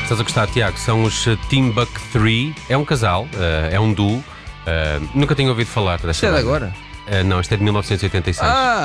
Estás a gostar, Tiago? São os Timbuk 3. É um casal, é um duo. Nunca tinha ouvido falar desta Isto é de banda. agora? Não, isto é de 1986.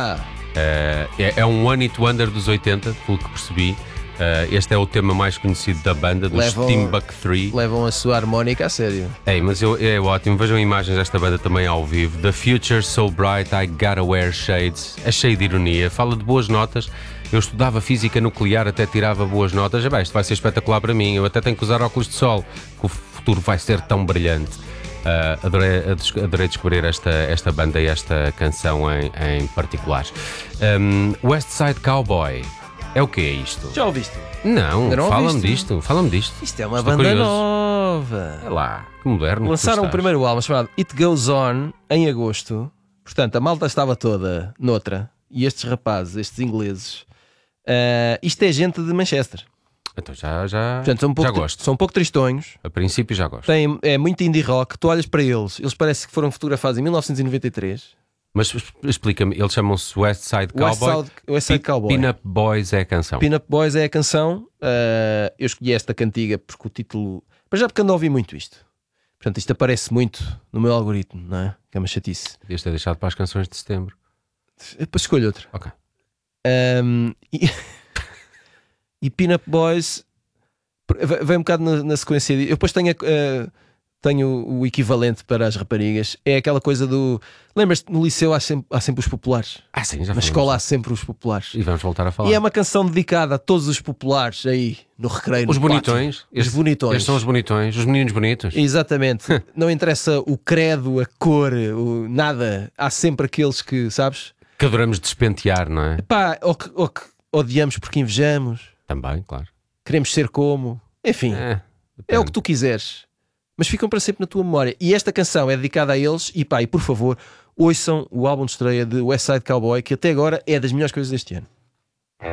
É um One Hit Wonder dos 80, pelo que percebi. Este é o tema mais conhecido da banda, dos Timbuk 3. Levam a sua harmónica a sério. Mas é ótimo. Vejam imagens desta banda também ao vivo. The future so bright, I gotta wear shades. É cheio de ironia, fala de boas notas. Eu estudava física nuclear, até tirava boas notas. Isto vai ser espetacular para mim. Eu até tenho que usar óculos de sol, que o futuro vai ser tão brilhante. Adorei descobrir esta banda e esta canção em particular. West Side Cowboy. É o que é isto? Já ouviste? Não, fala-me disto. Isto é uma Estou banda curioso. nova. É lá, que moderno. Lançaram que o tu primeiro álbum chamado It Goes On em agosto. Portanto, a malta estava toda noutra. E estes rapazes, estes ingleses, isto é gente de Manchester. Então já Portanto, já gosto. São um pouco tristonhos. A princípio já gosto. É muito indie rock. Tu olhas para eles parece que foram fotografados em 1993. Mas explica-me, eles chamam-se West Side Cowboy. West Side Cowboy. Pin-Up Boys é a canção. Pin-Up Boys é a canção. Eu escolhi esta cantiga porque o título... Mas já porque ando a ouvir muito isto. Portanto, isto aparece muito no meu algoritmo, não é? Que é uma chatice. Podias ter deixado para as canções de setembro. Depois escolho outra. Ok. E Pin-Up Boys vem um bocado na sequência. Eu depois tenho o equivalente para as raparigas. É aquela coisa do... Lembras-te, no liceu há sempre os populares. Sim, já Na falamos. escola há sempre os populares. E vamos voltar a falar. E é uma canção dedicada a todos os populares aí no recreio. Os no pátio. bonitões. Os bonitões. Estes são os bonitões. Os meninos bonitos. Exatamente. Não interessa o credo, a cor, nada. Há sempre aqueles que, sabes? Que adoramos despentear, não é? Ou que odiamos porque invejamos. Também, claro. Queremos ser como. Enfim, é o que tu quiseres. Mas ficam para sempre na tua memória. E esta canção é dedicada a eles. E por favor, ouçam o álbum de estreia de West Side Cowboy, que até agora é das melhores coisas deste ano.